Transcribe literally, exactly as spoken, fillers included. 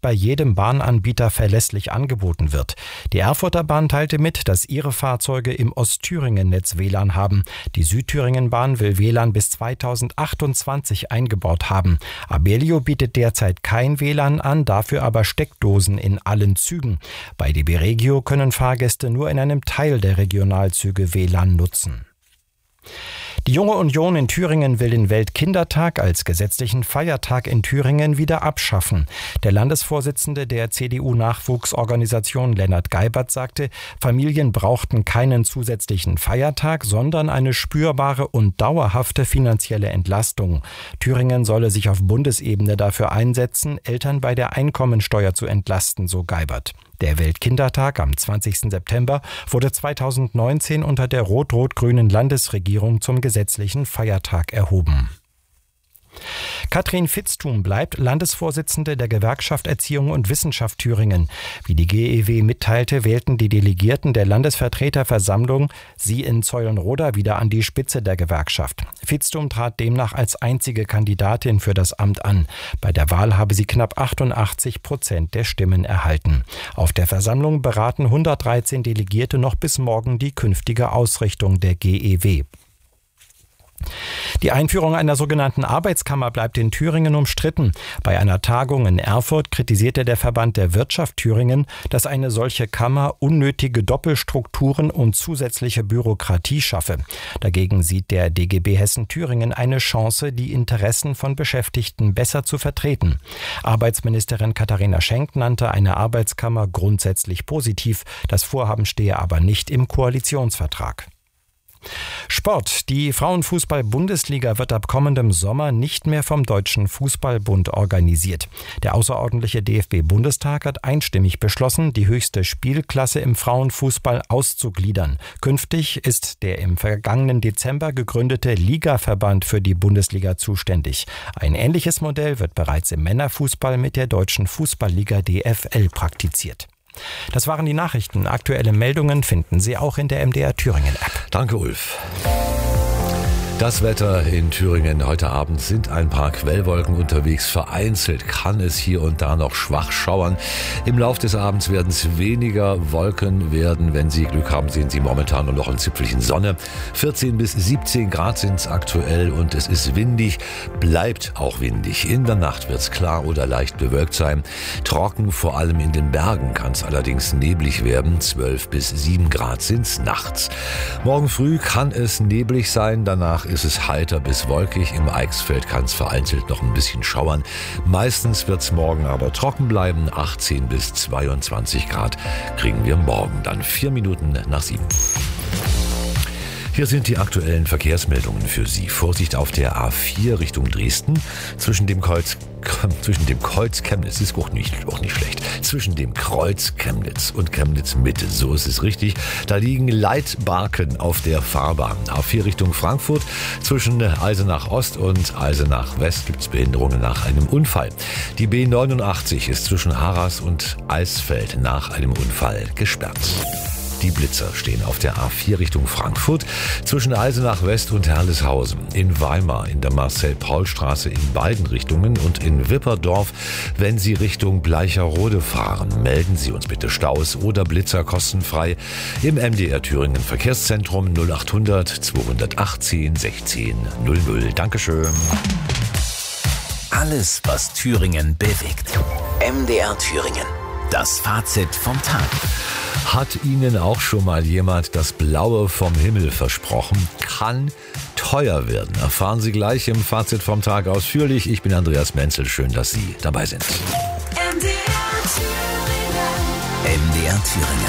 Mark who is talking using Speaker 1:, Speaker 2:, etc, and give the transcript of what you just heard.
Speaker 1: nicht bei jedem Bahnanbieter verlässlich angeboten wird. Die Erfurter Bahn teilte mit, dass ihre Fahrzeuge im Ostthüringen-Netz W L A N haben. Die Südthüringen-Bahn will W L A N bis zweitausendachtundzwanzig eingebaut haben. Abellio bietet derzeit kein W L A N an, dafür aber Steckdosen in allen Zügen. Bei D B Regio können Fahrgäste nur in einem Teil der Regionalzüge W L A N nutzen. Die Junge Union in Thüringen will den Weltkindertag als gesetzlichen Feiertag in Thüringen wieder abschaffen. Der Landesvorsitzende der C D U-Nachwuchsorganisation Lennart Geibert sagte, Familien brauchten keinen zusätzlichen Feiertag, sondern eine spürbare und dauerhafte finanzielle Entlastung. Thüringen solle sich auf Bundesebene dafür einsetzen, Eltern bei der Einkommensteuer zu entlasten, so Geibert. Der Weltkindertag am zwanzigsten September wurde zweitausendneunzehn unter der rot-rot-grünen Landesregierung zum gesetzlichen Feiertag erhoben. Katrin Vitzthum bleibt Landesvorsitzende der Gewerkschaft Erziehung und Wissenschaft Thüringen. Wie die G E W mitteilte, wählten die Delegierten der Landesvertreterversammlung sie in Zeulenroda wieder an die Spitze der Gewerkschaft. Vitzthum trat demnach als einzige Kandidatin für das Amt an. Bei der Wahl habe sie knapp achtundachtzig Prozent der Stimmen erhalten. Auf der Versammlung beraten hundertdreizehn Delegierte noch bis morgen die künftige Ausrichtung der G E W. Die Einführung einer sogenannten Arbeitskammer bleibt in Thüringen umstritten. Bei einer Tagung in Erfurt kritisierte der Verband der Wirtschaft Thüringen, dass eine solche Kammer unnötige Doppelstrukturen und zusätzliche Bürokratie schaffe. Dagegen sieht der D G B Hessen-Thüringen eine Chance, die Interessen von Beschäftigten besser zu vertreten. Arbeitsministerin Katharina Schenk nannte eine Arbeitskammer grundsätzlich positiv. Das Vorhaben stehe aber nicht im Koalitionsvertrag. Sport. Die Frauenfußball-Bundesliga wird ab kommendem Sommer nicht mehr vom Deutschen Fußballbund organisiert. Der außerordentliche D F B-Bundestag hat einstimmig beschlossen, die höchste Spielklasse im Frauenfußball auszugliedern. Künftig ist der im vergangenen Dezember gegründete Ligaverband für die Bundesliga zuständig. Ein ähnliches Modell wird bereits im Männerfußball mit der Deutschen Fußballliga D F L praktiziert. Das waren die Nachrichten. Aktuelle Meldungen finden Sie auch in der M D R Thüringen App.
Speaker 2: Danke, Ulf. Das Wetter in Thüringen heute Abend sind ein paar Quellwolken unterwegs. Vereinzelt kann es hier und da noch schwach schauern. Im Lauf des Abends werden es weniger Wolken werden. Wenn Sie Glück haben, sehen Sie momentan nur noch ein Zipfelchen Sonne. vierzehn bis siebzehn Grad sind es aktuell und es ist windig, bleibt auch windig. In der Nacht wird es klar oder leicht bewölkt sein. Trocken, vor allem in den Bergen, kann es allerdings neblig werden. zwölf bis sieben Grad sind es nachts. Morgen früh kann es neblig sein, danach ist es heiter bis wolkig. Im Eichsfeld kann es vereinzelt noch ein bisschen schauern. Meistens wird es morgen aber trocken bleiben. achtzehn bis zweiundzwanzig Grad kriegen wir morgen dann vier Minuten nach sieben. Hier sind die aktuellen Verkehrsmeldungen für Sie. Vorsicht auf der A vier Richtung Dresden. Zwischen dem Kreuz, zwischen dem Kreuz Chemnitz ist auch nicht, auch nicht schlecht. Zwischen dem Kreuz Chemnitz und Chemnitz Mitte, so ist es richtig. Da liegen Leitbarken auf der Fahrbahn. A vier Richtung Frankfurt. Zwischen Eisenach Ost und Eisenach West gibt es Behinderungen nach einem Unfall. Die B neunundachtzig ist zwischen Harras und Eisfeld nach einem Unfall gesperrt. Die Blitzer stehen auf der A vier Richtung Frankfurt zwischen Eisenach West und Herleshausen, in Weimar in der Marcel-Paul-Straße in beiden Richtungen und in Wipperdorf, wenn Sie Richtung Bleicherode fahren. Melden Sie uns bitte Staus oder Blitzer kostenfrei im M D R Thüringen Verkehrszentrum null achthundert zweihundertachtzehn sechzehn null null. Dankeschön.
Speaker 3: Alles, was Thüringen bewegt. M D R Thüringen. Das Fazit vom Tag.
Speaker 2: Hat Ihnen auch schon mal jemand das Blaue vom Himmel versprochen? Kann teuer werden. Erfahren Sie gleich im Fazit vom Tag ausführlich. Ich bin Andreas Menzel. Schön, dass Sie dabei sind.
Speaker 3: M D R Thüringen. M D R Thüringen.